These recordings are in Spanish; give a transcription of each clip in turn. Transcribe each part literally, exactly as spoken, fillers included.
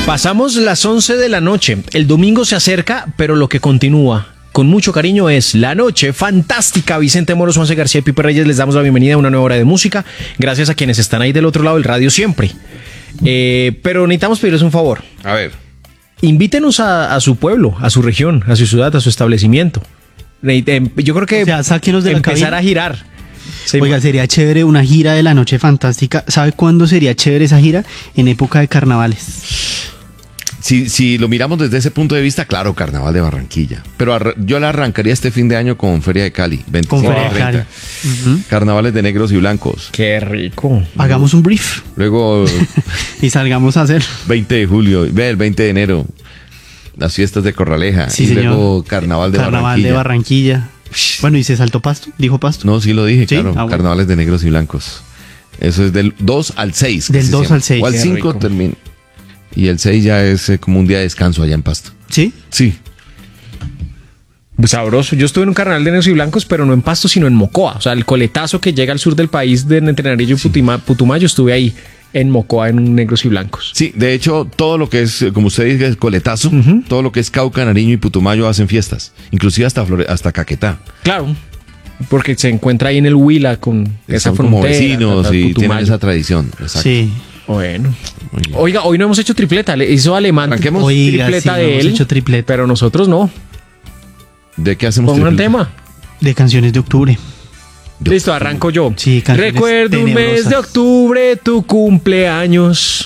Pasamos las once de la noche. El domingo se acerca, pero lo que continúa con mucho cariño es La Noche Fantástica. Vicente Moros, Juanse García y Pipe Reyes les damos la bienvenida a una nueva hora de música. Gracias a quienes están ahí del otro lado del radio siempre. Eh, pero necesitamos pedirles un favor. A ver. Invítenos a, a su pueblo, a su región, a su ciudad, a su establecimiento. Yo creo que o sea, sáquenos de la empezar cabina. a girar. Sí, Oiga, sería chévere una gira de La Noche Fantástica. ¿Sabe cuándo sería chévere esa gira? En época de carnavales. Si, si lo miramos desde ese punto de vista, claro, Carnaval de Barranquilla. Pero arra- yo la arrancaría este fin de año con Feria de Cali. Con veinticinco Feria a de treinta. Cali. Ujú. Carnavales de negros y blancos. Qué rico. Hagamos un brief Luego, y salgamos a hacer. veinte de julio, ve el veinte de enero, las fiestas de Corraleja. Sí, y señor. luego Carnaval de Carnaval Barranquilla. de Barranquilla. Bueno, ¿y se saltó Pasto? ¿Dijo Pasto? No, sí lo dije, ¿Sí? claro. Ah, bueno. Carnavales de negros y blancos. Eso es del dos al seis. que Del se dos llama. al seis. O al Qué cinco rico. termina. Y el seis ya es eh, como un día de descanso allá en Pasto. ¿Sí? Sí. Sabroso. Yo estuve en un carnaval de negros y blancos, pero no en Pasto, sino en Mocoa. O sea, el coletazo que llega al sur del país de entre Nariño y Putima- Putumayo, estuve ahí en Mocoa en un negros y blancos. Sí, de hecho, todo lo que es, eh, como usted dice, el coletazo, Ujú. todo lo que es Cauca, Nariño y Putumayo hacen fiestas. Inclusive hasta, Flore- hasta Caquetá. Claro, porque se encuentra ahí en el Huila con esa Son frontera. como vecinos ta, ta, y Putumayo. tienen esa tradición. Exacto. Sí. Bueno. Muy bien. Oiga, hoy no hemos hecho tripleta. Le hizo Alemán Arranquemos. Oiga, tripleta sí, no de hemos él, hecho tripleta. pero nosotros no. ¿De qué hacemos Pongan un triple? tema. De canciones de octubre. De Listo, octubre. arranco yo. Sí, canciones Recuerdo un mes tenebrosas. de octubre, tu cumpleaños.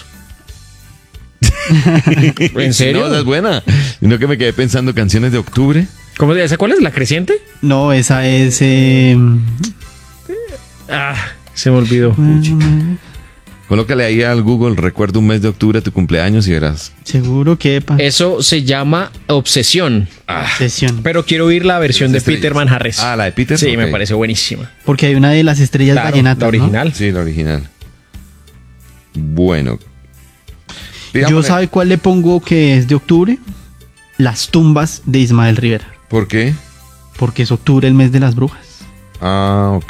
¿En serio? No, esa es buena. Sino que me quedé pensando canciones de octubre. ¿Cómo se llama? ¿Cuál es? ¿La creciente? No, esa es... eh, Ah, se me olvidó. Colócale ahí al Google, recuerdo un mes de octubre, tu cumpleaños y verás. Seguro que... pa- Eso se llama Obsesión. Sesión. Pero quiero oír la versión de Estrellas. Peter Manjarres. Ah, la de Peter. Sí, me Ok. parece buenísima. Porque hay una de las estrellas Claro, vallenatas, la ¿no? original. Sí, la original. Bueno. Yo Digámosle- sabe cuál le pongo que es de octubre. Las tumbas de Ismael Rivera. ¿Por qué? Porque es octubre el mes de las brujas. Ah, ok.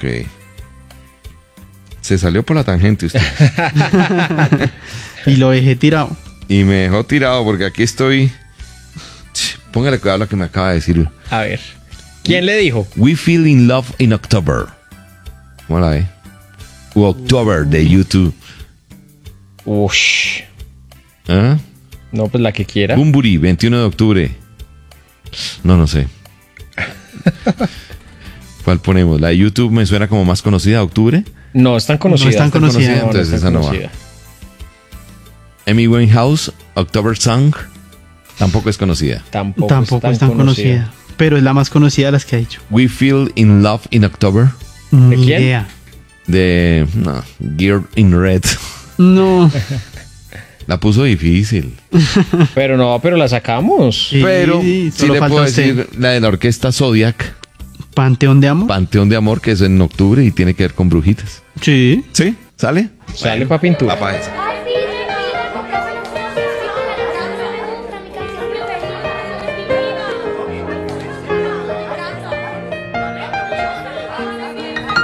Se salió por la tangente usted. Y lo dejé tirado. Y me dejó tirado porque aquí estoy. Póngale cuidado a lo que me acaba de decir. A ver. ¿Quién le dijo? We Feel in Love in October. ¿Cómo la ve? U October de YouTube. Ush. ¿Ah? No, pues la que quiera. Bumburi, veintiuno de octubre. No, no sé. ¿Cuál ponemos? La de YouTube me suena como más conocida, octubre. No, es tan conocida. No es tan conocida. No, no Entonces es tan esa no va. conocida. Amy Winehouse, October Song. Tampoco es conocida. Tampoco, Tampoco es tan conocida. Pero es la más conocida de las que ha hecho. We Feel in Love in October. Ni quién? idea. De no, Gear in Red. No. La puso difícil. Pero no, pero la sacamos. Sí, Pero sí solo le falta puedo usted. decir la de la orquesta Zodiac, Panteón de Amo. Panteón de Amor, que es en octubre y tiene que ver con brujitas. Sí. ¿Sí? ¿Sale? Sale pa' pintura. Va pa' esa.